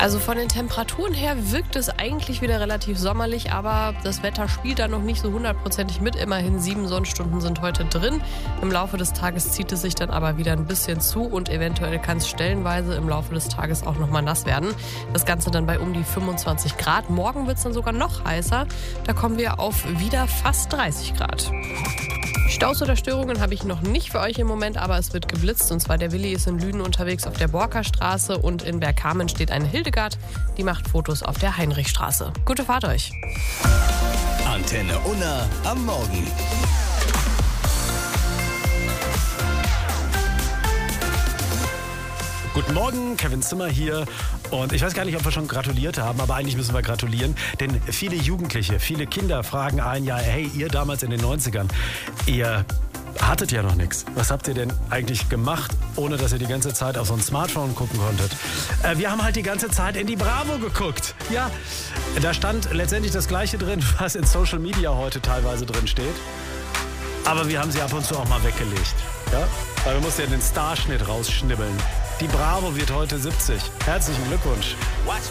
Also von den Temperaturen her wirkt es eigentlich wieder relativ sommerlich, aber das Wetter spielt da noch nicht so hundertprozentig mit. Immerhin 7 Sonnenstunden sind heute drin. Im Laufe des Tages zieht es sich dann aber wieder ein bisschen zu und eventuell kann es stellenweise im Laufe des Tages auch nochmal nass werden. Das Ganze dann bei um die 25 Grad. Morgen wird es dann sogar noch heißer. Da kommen wir auf wieder fast 30 Grad. Staus oder Störungen habe ich noch nicht für euch im Moment, aber es wird geblitzt. Und zwar der Willi ist in Lünen unterwegs auf der Borkerstraße und in Bergkamen steht eine Hildegard, die macht Fotos auf der Heinrichstraße. Gute Fahrt euch. Antenne Unna am Morgen. Guten Morgen, Kevin Zimmer hier. Und ich weiß gar nicht, ob wir schon gratuliert haben, aber eigentlich müssen wir gratulieren. Denn viele Jugendliche, viele Kinder fragen ein, ja, hey, ihr damals in den 90ern, ihr hattet ja noch nichts. Was habt ihr denn eigentlich gemacht, ohne dass ihr die ganze Zeit auf so ein Smartphone gucken konntet? Wir haben halt die ganze Zeit in die Bravo geguckt. Ja, da stand letztendlich das Gleiche drin, was in Social Media heute teilweise drin steht. Aber wir haben sie ab und zu auch mal weggelegt. Ja? Weil wir mussten ja den Starschnitt rausschnibbeln. Die Bravo wird heute 70. Herzlichen Glückwunsch.